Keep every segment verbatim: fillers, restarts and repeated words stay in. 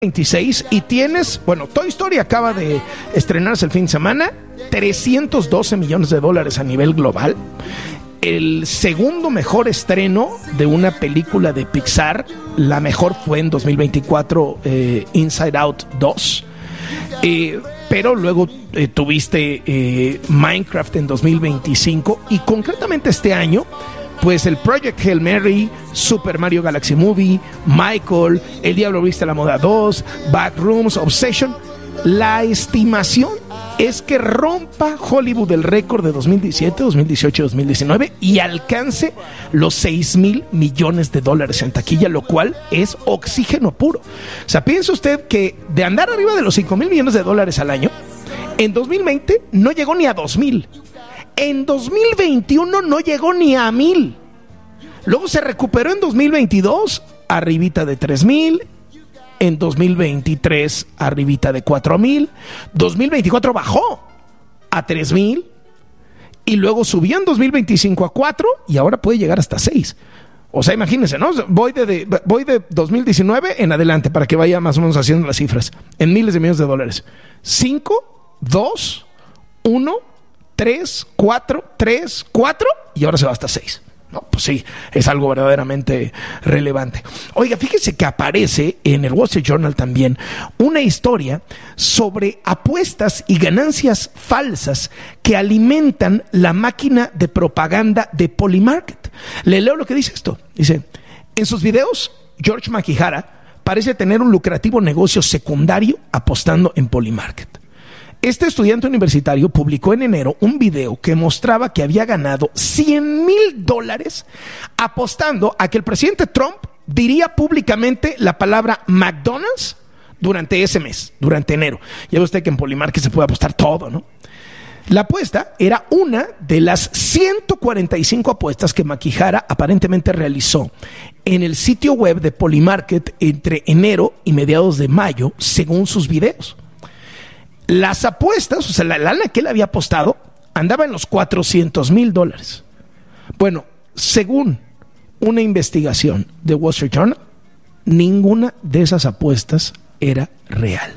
veintiséis y tienes, bueno, Toy Story acaba de estrenarse el fin de semana, trescientos doce millones de dólares a nivel global. El segundo mejor estreno de una película de Pixar, la mejor fue en dos mil veinticuatro, eh, Inside Out dos. Eh, pero luego eh, tuviste eh, Minecraft en dos mil veinticinco y concretamente este año, pues el Project Hail Mary, Super Mario Galaxy Movie, Michael, El Diablo Viste a la Moda dos, Backrooms, Obsession. La estimación es que rompa Hollywood el récord de dos mil diecisiete, dos mil dieciocho, dos mil diecinueve y alcance los seis mil millones de dólares en taquilla, lo cual es oxígeno puro. O sea, piensa usted que de andar arriba de los cinco mil millones de dólares al año, en dos mil veinte no llegó ni a dos mil. En dos mil veintiuno no llegó ni a mil. Luego se recuperó en dos mil veintidós, arribita de tres mil. En dos mil veintitrés, arribita de cuatro mil. dos mil veinticuatro bajó a tres mil. Y luego subió en dos mil veinticinco a cuatro. Y ahora puede llegar hasta seis. O sea, imagínense, ¿no? Voy de, de, voy de dos mil diecinueve en adelante para que vaya más o menos haciendo las cifras. En miles de millones de dólares. cinco, dos, uno, tres, cuatro, tres, cuatro. Y ahora se va hasta seis. No, pues sí, es algo verdaderamente relevante. Oiga, fíjese que aparece en el Wall Street Journal también una historia sobre apuestas y ganancias falsas que alimentan la máquina de propaganda de Polymarket. Le leo lo que dice esto. Dice, en sus videos, George Makihara parece tener un lucrativo negocio secundario apostando en Polymarket. Este estudiante universitario publicó en enero un video que mostraba que había ganado cien mil dólares apostando a que el presidente Trump diría públicamente la palabra McDonald's durante ese mes, durante enero. Ya ve usted que en Polymarket se puede apostar todo, ¿no? La apuesta era una de las ciento cuarenta y cinco apuestas que Makihara aparentemente realizó en el sitio web de Polymarket entre enero y mediados de mayo, según sus videos. Las apuestas, o sea, la lana que él había apostado, andaba en los cuatrocientos mil dólares. Bueno, según una investigación de Wall Street Journal, ninguna de esas apuestas era real.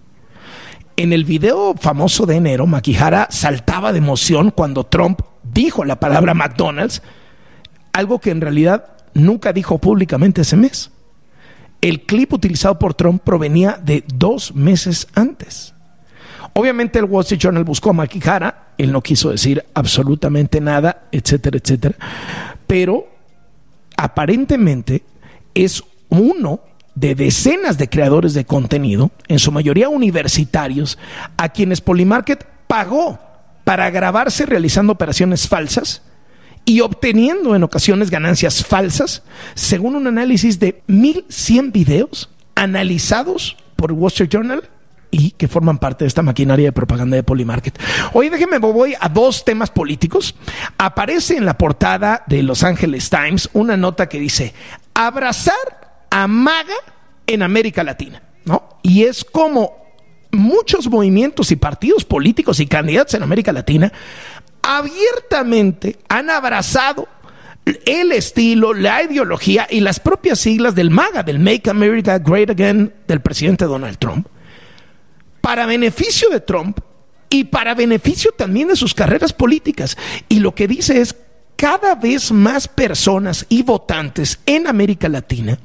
En el video famoso de enero, Makihara saltaba de emoción cuando Trump dijo la palabra McDonald's, algo que en realidad nunca dijo públicamente ese mes. El clip utilizado por Trump provenía de dos meses antes. Obviamente el Wall Street Journal buscó a Makihara, él no quiso decir absolutamente nada, etcétera, etcétera, pero aparentemente es uno de decenas de creadores de contenido, en su mayoría universitarios, a quienes Polymarket pagó para grabarse realizando operaciones falsas y obteniendo en ocasiones ganancias falsas, según un análisis de mil cien videos analizados por Wall Street Journal y que forman parte de esta maquinaria de propaganda de Polymarket. Hoy déjenme, voy a dos temas políticos. Aparece en la portada de Los Angeles Times una nota que dice: abrazar a MAGA en América Latina, ¿no? Y es como muchos movimientos y partidos políticos y candidatos en América Latina abiertamente han abrazado el estilo, la ideología y las propias siglas del MAGA, del Make America Great Again, del presidente Donald Trump, para beneficio de Trump y para beneficio también de sus carreras políticas. Y lo que dice es: cada vez más personas y votantes en América Latina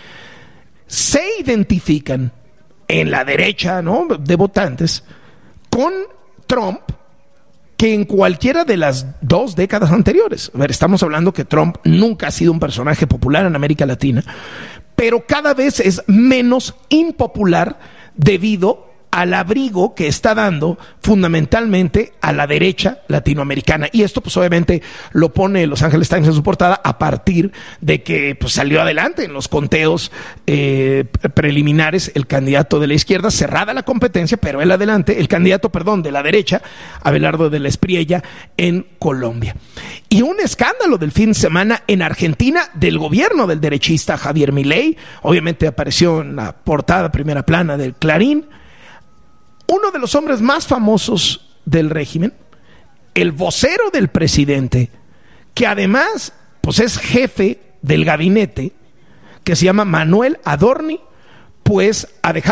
se identifican en la derecha, ¿no?, de votantes con Trump que en cualquiera de las dos décadas anteriores. A ver, estamos hablando que Trump nunca ha sido un personaje popular en América Latina, pero cada vez es menos impopular debido al abrigo que está dando fundamentalmente a la derecha latinoamericana. Y esto pues obviamente lo pone Los Angeles Times en su portada a partir de que pues salió adelante en los conteos eh, preliminares el candidato de la izquierda, cerrada la competencia, pero él adelante, el candidato, perdón, de la derecha, Abelardo de la Espriella, en Colombia. Y un escándalo del fin de semana en Argentina del gobierno del derechista Javier Milei, obviamente apareció en la portada primera plana del Clarín. Uno de los hombres más famosos del régimen, el vocero del presidente, que además pues es jefe del gabinete, que se llama Manuel Adorni, pues a dejar